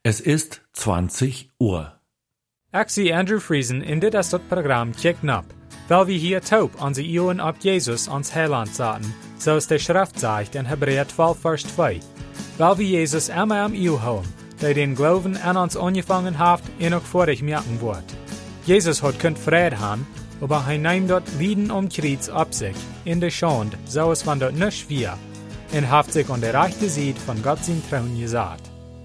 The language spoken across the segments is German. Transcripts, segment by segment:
Es ist 20 Uhr. Ik zie Andrew Friesen in dit is het programma Kicken Up, weil wir hier taub onze Ohren op Jesus ons Heiland zaten, zoals de Schrift zegt in Hebräer 12 vers 2. Weil wir Jesus immer am Ohr haben, der den Glauben an uns angefangen hat und auch vor dich merken wird. Jesus hat könnt Frieden haben, aber er nimmt dort Lieden Kreuz ab sich, in der Schande, so es von dort nicht schwer, und hat sich an der rechten Seite von Gott sein Thron gesagt.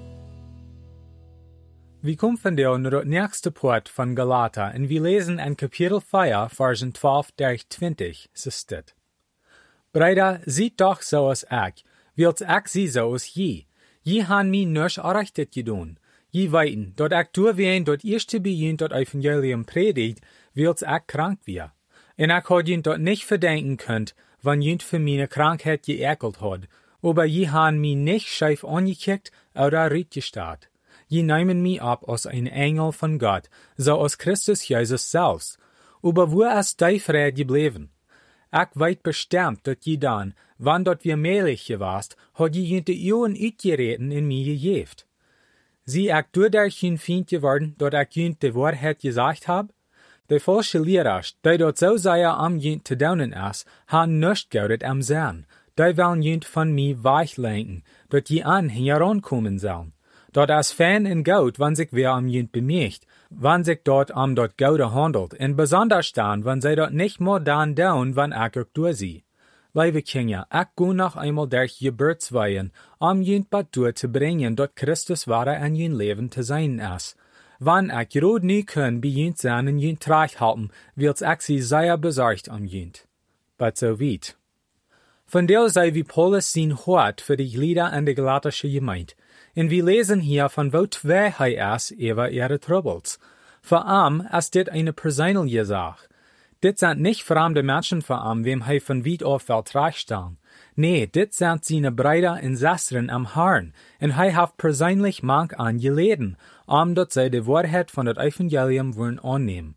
Wir kommen von der naar het nächste Part von Galater und wir lesen in Kapitel 4, Versen 12 durch 20, so steht. Brüder, seht doch so als ich, wilt ich sie so als je. Je han mi nisch errichtet gedun. Je weiten, dort ich durchwehen, dort erste Beginn dort Evangelium predigt, wilt ich krank wir. Und ich had jent dort nicht verdenken könnt, wann jent für meine Krankheit geekelt hat, aber je han mi nicht scheif angekickt oder rietgestarrt. Je nehmen mi ab als ein Engel von Gott, so als Christus Jesus selbst. Aber wo ist die Friede geblieben? Ich weit bestimmt, dat je dann, wann dort wir mehlig gewast, hat je jente Ohren uitgereden in mi gejeft. Sie ich dadurch ein Feind geworden, dort ich jent die Wahrheit gesagt hab? Die falsche Lehrer, die dort so sehr am jent zu daunen ist, han nicht gaudet am Sein. Die wollen jent von mi weichlenken, dort je an herankommen sollen. Dort als Fan in Goud, wann sich wer am jent bemerkt, wann sich dort am dort Goude handelt, und besonders dann, wann sie dort nicht mehr dann down, wann ich auch durch sie. Liebe Kinder, ich go noch einmal durch Geburtsweihen, jent bad durch zu bringen, dort Christus wahre an jen Leben zu sein ist. Wann ich rot nie können, bei jent sein und jent treich halten, wird's ich sie sehr besorgt jent. But so weit. Von der sei wie Paulus sein Hort für die Glieder an der Galatische Gemeinde. Und wir lesen hier von wo zwei hei ist über ihre Troubles. Vor allem ist dit eine persönliche Sache. Dit sind nicht fremde Menschen vor allem, wem hei von weit auf Weltreich stellen. Nee, dit sind seine Brüder und Schwestern am Herrn, und hei hat persönlich manch angeleden, dort sei die Wahrheit von das Evangelium wollen annehmen.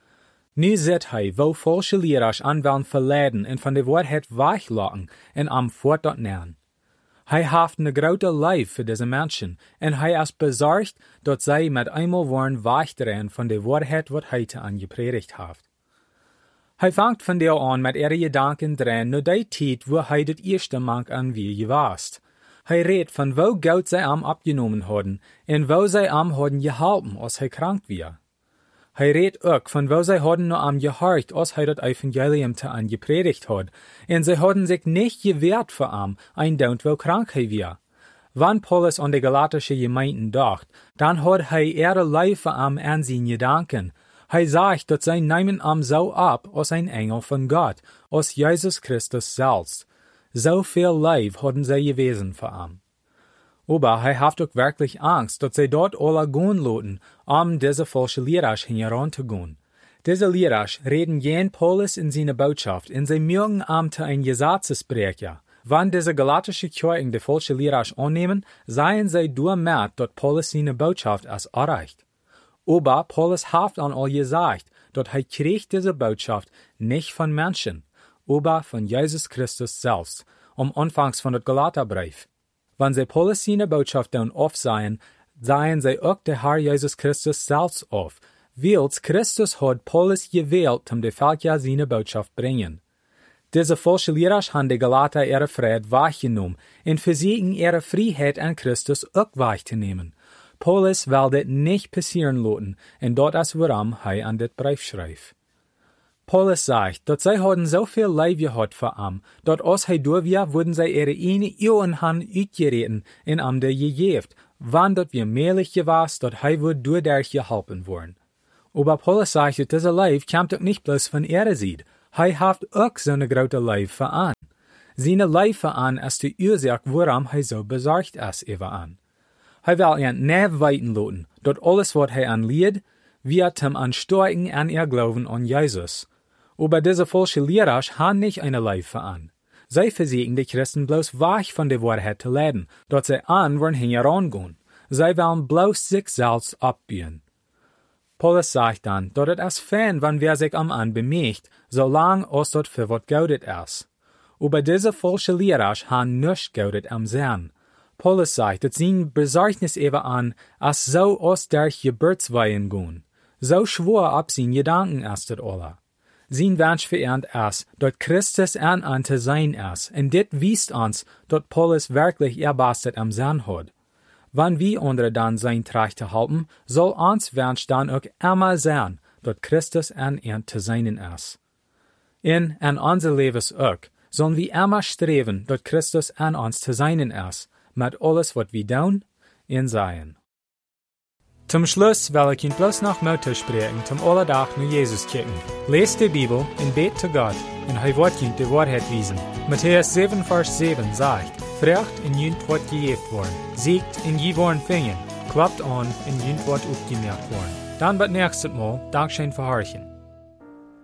Nu seht hei, wo falsche Lehrer anwollen verleiden und von der Wahrheit weichlocken und am fort dort nähern. Hij heeft een grote lief für diese Menschen, und hij ist besorgt, dat zij met einmal wollen weichdrehen von der Wahrheit, wat hij te angepredigt heeft. Hij fangt von der an mit ihre Gedanken drehen, nur die Zeit, wo hij das erste Mank an wie gewast. Hij redt von wo Gott zij am abgenommen hadden, und wo zij am hadden gehalten, als hij krank war. Hij redt ook von wo zij hadden nur am gehorcht, als hij dat Evangelium te angepredigt had, en zij hadden sich nicht gewehrt vor am, eindaunt wo krank hij war. Wann Paulus an de Galatische Gemeinden dacht, dann had hij ihre Leife am an zijn Gedanken. Hij sagt, dat zij nehmen am so ab, als ein Engel von Gott, als Jesus Christus selbst. So viel Leib hadden zij gewesen vor am. Aber hij heeft ook wirklich Angst, dat zij dort alle gehen loten, diese falsche Lehrer heranzugehen. Diese Lehrer reden jen Paulus in seine Botschaft, und sie mögen te ein Gesetzesbrecher. Wann diese galatische Kirchen die falsche Lehrer annehmen, seien sie durchmerkt, dat Paulus seine Botschaft als erreicht. Aber Paulus hat an all gesagt, dat hij kriegt diese Botschaft nicht von Menschen, aber von Jesus Christus selbst, anfangs von das Galaterbrief. Wann sie Paulus seine Botschaft dann aufseien, seien sie auch der Herr Jesus Christus selbst auf, weil Christus hat Paulus gewählt, die Völker seine Botschaft bringen. Diese falsche Lehrer haben die Galater ihre Freiheit wahrgenommen und versuchen ihre Freiheit an Christus auch wahrzunehmen. Paulus will das nicht passieren lassen, und dort ist warum er an das Brief schreibt. Paulus sagt, dass sie hadden so viel Leid gehabt vor ihm, dass als er durch war, wurden sie ihre eine Ohren uitgereden und am der gegeft, wann dort wir mehlig gewast, dass er wird durch geholfen worden. Aber Paulus sagt, dass dieser Leid kommt doch nicht bloß von ihrer Seite, er hat auch so eine große Leid für an. Seine Leid für an ist die Ursache, warum er so besorgt ist über an. Er will ihn nicht weiten lassen, dass alles, was er anlied, wird ihm ansteuern an ihr Glauben an Jesus. Aber diese falsche Lehrer haben nicht eine Leife an. Sie versuchen die Christen bloß weich von der Wahrheit zu leiden, dass sie wollen herangehen. Sie wollen bloß sich selbst abbiegen. Paulus sagt dann, dass es fein, wenn wer sich am an bemerkt, solange es dort für was gaudet ist. Aber diese falsche Lehrer haben nicht gaudet am Sein. Paulus sagt, dat zijn Besorgnis even an, als so aus der Geburtsweihen gehen. So schwor ab zijn Gedanken erst dat alle. Zijn Wunsch verehrt es, dort Christus an te sein es, und dit wiest uns, dort Paulus wirklich erbastet am Sein hat. Wann wir andere dann sein Trachte halten, soll uns Wunsch dann auch immer sein, dort Christus an te sein es. In unser Lebens auch, sollen wir immer streben, dort Christus an uns te sein es, mit alles, was wir tun und sein. Zum Schluss will ich Ihnen bloß noch Mut sprechen, zum alle Tag nur Jesus kicken. Lest die Bibel und bet zu Gott, und er wird Ihnen die Wahrheit wiesen. Matthäus 7, Vers 7 sagt, Fragt und jünt wird gejeft worden, siegt und je worden fingen, klappt an und jünt wird aufgemerkt worden. Dann wird nächstes Mal Dankeschön verharchen.